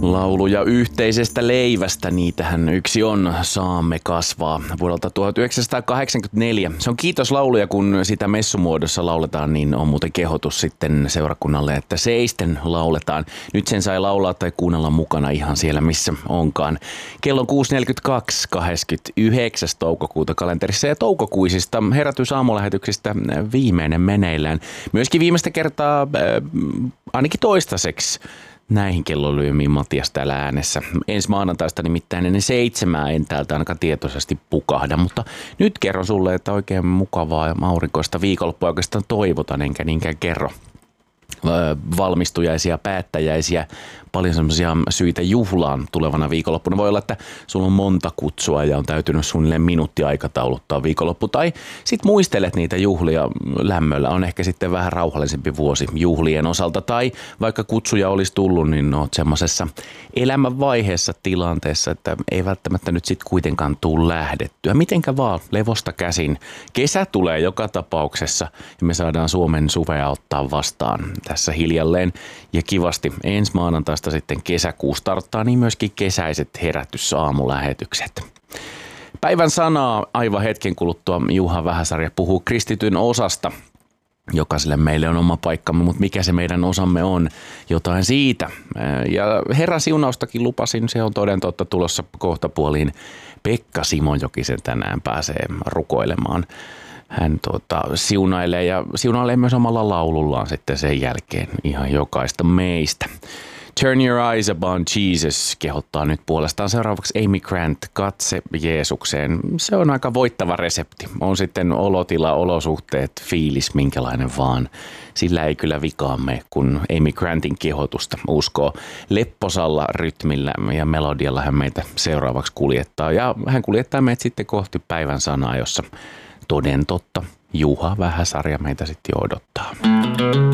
Lauluja yhteisestä leivästä, niitähän yksi on Saamme kasvaa vuodelta 1984. Se on kiitoslaulu ja kun sitä messumuodossa lauletaan, niin on muuten kehotus sitten seurakunnalle, että seisten lauletaan. Nyt sen sai laulaa tai kuunnella mukana ihan siellä, missä onkaan. Kello on 6.42, 29. toukokuuta kalenterissa ja toukokuisista herätysaamulähetyksistä viimeinen meneillään. Myöskin viimeistä kertaa ainakin toistaiseksi näihin kellonlyömiin Matias täällä äänessä. Ensi maanantaista nimittäin ennen 7 en täältä ainakaan tietoisesti pukahda, mutta nyt kerron sulle, että oikein mukavaa ja aurinkoista viikonloppua oikeastaan toivotan, enkä niinkään kerro valmistujaisia, päättäjäisiä, paljon semmoisia syitä juhlaan tulevana viikonloppuna. Voi olla, että sulla on monta kutsua ja on täytynyt suunnilleen minuutti aikatauluttaa viikonloppu. Tai sit muistelet niitä juhlia lämmöllä. On ehkä sitten vähän rauhallisempi vuosi juhlien osalta. Tai vaikka kutsuja olisi tullut, niin oot semmoisessa elämänvaiheessa tilanteessa, että ei välttämättä nyt sit kuitenkaan tule lähdettyä. Mitenkä vaan levosta käsin. Kesä tulee joka tapauksessa ja me saadaan Suomen suvea ottaa vastaan tässä hiljalleen ja kivasti. Ensi maanantaista sitten kesäkuu starttaa, niin myöskin kesäiset herätysaamulähetykset. Päivän sanaa aivan hetken kuluttua Juha Vähäsarja puhuu kristityn osasta. Jokaiselle meille on oma paikkamme, mutta mikä se meidän osamme on, jotain siitä. Ja Herran siunaustakin lupasin, se on toden totta tulossa kohtapuoliin. Pekka Simojokisen tänään pääsee rukoilemaan. Hän siunailee ja siunailee myös omalla laulullaan sitten sen jälkeen ihan jokaista meistä. Turn your eyes upon Jesus kehottaa nyt puolestaan seuraavaksi Amy Grant, katse Jeesukseen. Se on aika voittava resepti. On sitten olotila, olosuhteet, fiilis, minkälainen vaan. Sillä ei kyllä vikaan mene, kun Amy Grantin kehotusta uskoo. Lepposalla rytmillä ja melodialla hän meitä seuraavaksi kuljettaa. Ja hän kuljettaa meitä sitten kohti päivän sanaa, jossa toden totta Juha Vähäsarja meitä sitten odottaa.